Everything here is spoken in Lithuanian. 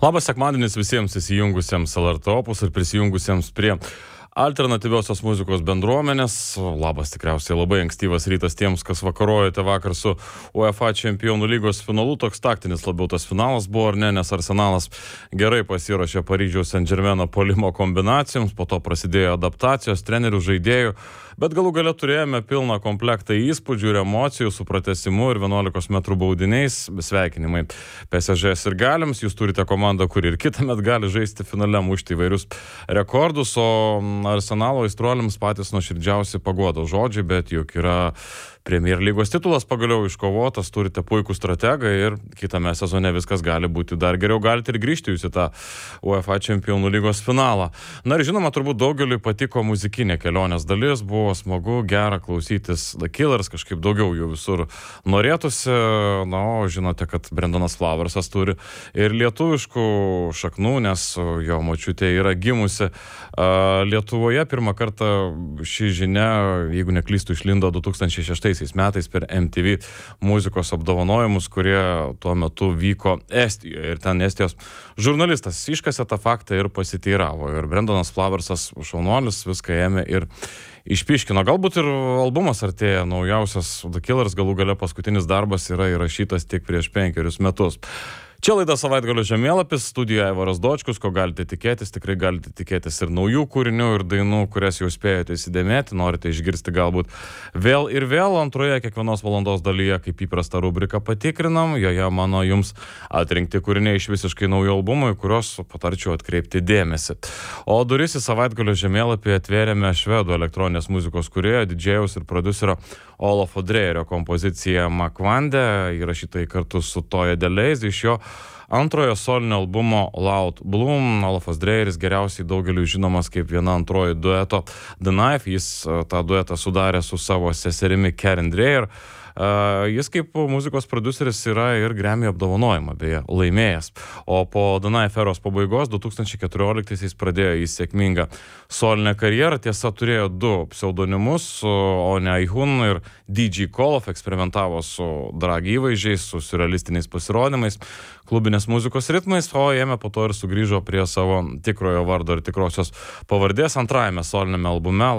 Labas sekmadienis visiems įsijungusiems LRT Opus ir prisijungusiems prie alternatyviosios muzikos bendruomenės. Labas, tikriausiai labai ankstyvas rytas tiems, kas vakarojate vakar su UEFA Čempionų lygos finalu. Toks taktinis labiau tas finalas buvo, ar ne, nes Arsenalas gerai pasiruošė Paryžiaus Saint-Germaino puolimo kombinacijoms, po to prasidėjo adaptacijos, trenerių, žaidėjų, bet galų gale turėjome pilną komplektą įspūdžių ir emocijų su pratęsimu ir 11 metrų baudiniais. Sveikinimai PSG ir Galiams, jūs turite komandą, kuri ir kitąmet gali žaisti finale, mušti įvairius rekordus, o Arsenalo aistruoliams patys nuoširdžiausi paguodos žodžiai, bet juk yra Premier lygos titulas pagaliau iškovotas, turite puikų strategą ir kitame sezone viskas gali būti dar geriau, galite ir grįžti jūs į tą UEFA Čempionų lygos finalą. Na ir žinoma, turbūt daugeliui patiko muzikinė kelionės dalis, buvo smagu, gera klausytis The Killers, kažkaip daugiau jų visur norėtųsi. Na, o žinote, kad Brendonas Flowersas turi ir lietuviškų šaknų, nes jo močiutė yra gimusi Lietuvoje. Pirmą kartą ši žinia, jeigu neklystu, išlindo 2006 metais per MTV muzikos apdovanojimus, kurie tuo metu vyko Estijoje. Ir ten Estijos žurnalistas iškasė tą faktą ir pasiteiravo. Ir Brendonas Flowersas, šaunuolis, viską ėmė ir išpiškino. Galbūt ir albumas artėja, naujausias The Killers, galų gale paskutinis darbas yra įrašytas tik prieš 5 metus. Čia laida Savaitgalio žemėlapis, studijoje Aivaras Dočkus, ko galite tikėtis, tikrai galite tikėtis ir naujų kūrinių, ir dainų, kurias jau spėjote įsidėmėti, norite išgirsti galbūt vėl ir vėl. Antroje kiekvienos valandos dalyje, kaip įprasta, rubriką patikrinam, joje mano jums atrinkti kūriniai iš visiškai naujų albumų, į kuriuos patarčiau atkreipti dėmesį. O duris į Savaitgalio žemėlapį atvėrėme švedų elektroninės muzikos kūrėjo, didžėjaus ir prodiuserio Olafo Dreyerio kompoziciją Makvande, įrašytai kartu su Toja Deleis iš jo antrojo solinio albumo Loud Bloom. Olafas Dreyeris geriausiai daugeliu žinomas kaip viena antroji dueto The Knife. Jis tą duetą sudarė su savo seserimi Karen Dreyer. Jis kaip muzikos prodiuseris yra ir Grammy apdovanojimą beje laimėjęs. O po The Knife eros pabaigos 2014-aisiais pradėjo jis sėkmingą solinę karjerą. Tiesa, turėjo 2 pseudonimus, o ne Aihun ir DJ Koloff, eksperimentavo su drag įvaizdžiais, su siurrealistiniais pasirodymais, klubinės muzikos ritmais, o ėmė po to ir sugrįžo prie savo tikrojo vardo ir tikrosios pavardės antrajame solinėme albume